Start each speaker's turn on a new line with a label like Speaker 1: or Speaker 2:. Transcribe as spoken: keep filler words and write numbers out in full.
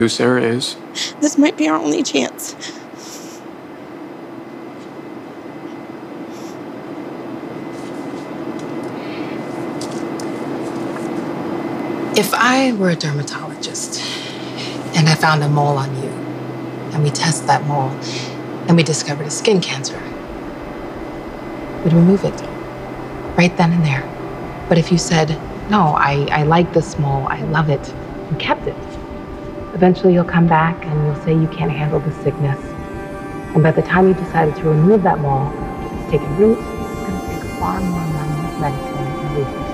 Speaker 1: Who Sarah is?
Speaker 2: This might be our only chance.
Speaker 3: If I were a dermatologist and I found a mole on you, and we test that mole, and we discovered a skin cancer, we'd remove it right then and there. But if you said, no, I, I like this mole, I love it, and kept it, eventually you'll come back and you'll say you can't handle the sickness. And by the time you decided to remove that mole, it's taken root, it's going to take far more money, medicine, and research.